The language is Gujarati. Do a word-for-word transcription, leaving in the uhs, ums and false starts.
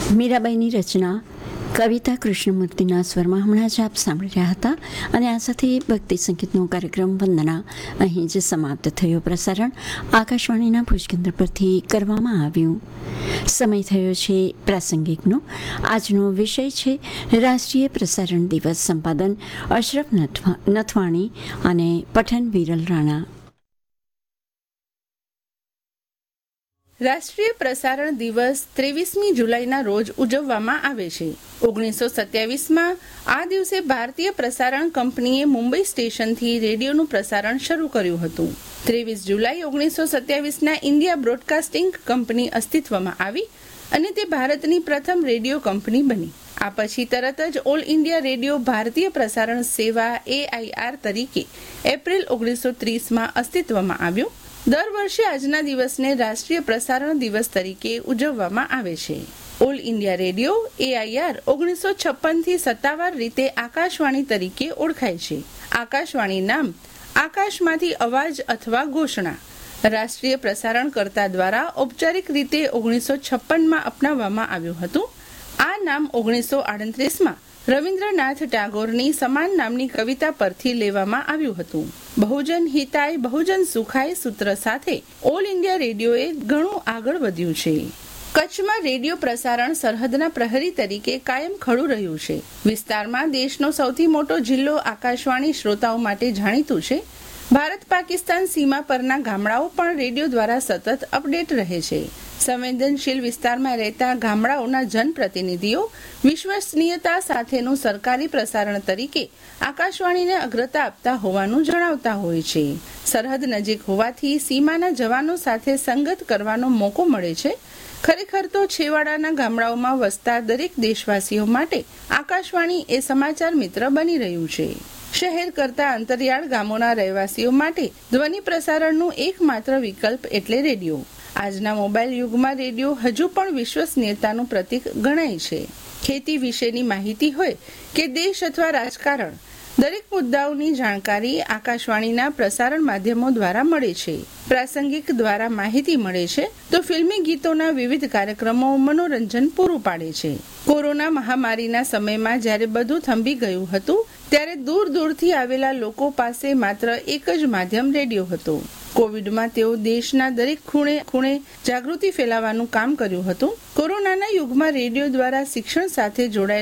મીરાબાઈની રચના કવિતા કૃષ્ણમૂર્તિના સ્વરમાં હમણાં જ આપ સાંભળી રહ્યા હતા અને આ સાથે ભક્તિ સંગીતનો કાર્યક્રમ વંદના અહીં જ સમાપ્ત થયો. પ્રસારણ આકાશવાણીના ભુજકેન્દ્ર પરથી કરવામાં આવ્યું. સમય થયો છે પ્રાસંગિકનો. આજનો વિષય છે રાષ્ટ્રીય પ્રસારણ દિવસ. સંપાદન અશરફ નથવાણી અને પઠન વિરલ રાણા. રાષ્ટ્રીય પ્રસારણ દિવસ ત્રેવીસમી જુલાઈના રોજ ઉજવવામાં આવે છે. ઓગણીસો સત્યાવીસમાં આ દિવસે ભારતીય પ્રસારણ કંપનીએ મુંબઈ સ્ટેશનથી રેડિયોનું પ્રસારણ શરૂ કર્યું હતું. ત્રેવીસ જુલાઈ ઓગણીસો સત્યાવીસના ઇન્ડિયા બ્રોડકાસ્ટિંગ કંપની અસ્તિત્વમાં આવી અને તે ભારતની પ્રથમ રેડિયો કંપની બની. આ પછી તરત જ ઓલ ઇન્ડિયા રેડિયો ભારતીય પ્રસારણ સેવા એ આઈ આર તરીકે એપ્રિલ ઓગણીસો ત્રીસમાં અસ્તિત્વમાં આવ્યું. દર વર્ષે આજના દિવસને રાષ્ટ્રીય પ્રસારણ દિવસ તરીકે ઉજવવામાં આવે છે. All India radio A I R ઓગણીસો છપ્પન થી સત્તાવાર રીતે આકાશવાણી તરીકે ઓળખાય છે. આકાશવાણી નામ આકાશમાંથી અવાજ અથવા ઘોષણા રાષ્ટ્રીય પ્રસારણકર્તા દ્વારા ઔપચારિક રીતે ઓગણીસો છપ્પનમાં અપનાવવામાં આવ્યું હતું. આ નામ ઓગણીસો આડત્રીસમાં રવિન્દ્રનાથ ટાગોરની સમાન નામની કવિતા પરથી લેવામાં આવ્યું હતું. બહુજન હિતાય બહુજન સુખાય સૂત્ર સાથે ઓલ ઇન્ડિયા રેડિયોએ ઘણું આગળ વધ્યું છે. કચ્છમાં રેડિયો પ્રસારણ સરહદના પ્રહરી તરીકે કાયમ ખડું રહ્યું છે. વિસ્તારમાં દેશનો સૌથી મોટો જિલ્લો આકાશવાણી શ્રોતાઓ માટે જાણીતું છે. ભારત પાકિસ્તાન સીમા પરના ગામડાઓ પણ રેડિયો દ્વારા સતત અપડેટ રહે છે. સંવેદનશીલ વિસ્તારમાં રહેતા ગામડાઓના જનપ્રતિનિધિઓ વિશ્વસનીયતા સાથેનું સરકારી પ્રસારણ તરીકે આકાશવાણીને અગ્રતા આપતા હોવાનું જણાવતા હોય છે. સરહદ નજીક હોવાથી સીમાના જવાનો સાથે સંગત કરવાનો મોકો મળે છે. ખરેખર તો છેવાડાના ગામડાઓમાં વસતા દરેક દેશવાસીઓ માટે આકાશવાણી એ સમાચાર મિત્ર બની રહ્યું છે. શહેર કરતા અંતરિયાળ ગામોના રહેવાસીઓ માટે ધ્વનિ પ્રસારણનું એકમાત્ર વિકલ્પ એટલે રેડિયો. આજના મોબાઈલ યુગમાં રેડિયો હજુ પણ વિશ્વસનીયતાનું પ્રતીક ગણાય છે. ખેતી વિશેની માહિતી હોય કે દેશ અથવા રાજકારણ, દરેક મુદ્દાઓની જાણકારી આકાશવાણીના પ્રસારણ માધ્યમો દ્વારા મળે છે. પ્રાસંગિક દ્વારા માહિતી મળે છે તો ફિલ્મી ગીતોના વિવિધ કાર્યક્રમો મનોરંજન પૂરું પાડે છે. કોરોના મહામારીના સમયમાં જ્યારે બધું થંભી ગયું હતું ત્યારે દૂર દૂરથી આવેલા લોકો પાસે માત્ર એક જ માધ્યમ રેડિયો હતો. કોવિડમાં તેઓ દેશના દરેક ખૂણે ખૂણે જાગૃતિ ફેલાવવાનું કામ કર્યું હતું. કોરોનાના યુગમાં રેડિયો દ્વારા શિક્ષણ સાથે જોડાયેલા